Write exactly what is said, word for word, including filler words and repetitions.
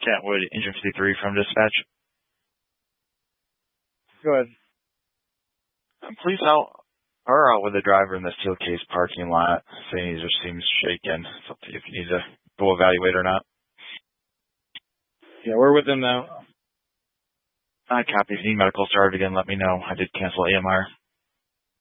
Kentwood, Engine fifty-three from dispatch. Go ahead. Police out are out with the driver in the Steelcase parking lot, saying he just seems shaken. It's up to you if you need to go evaluate or not. Yeah, we're with him now. I copy. If you need medical started again, let me know. I did cancel A M R.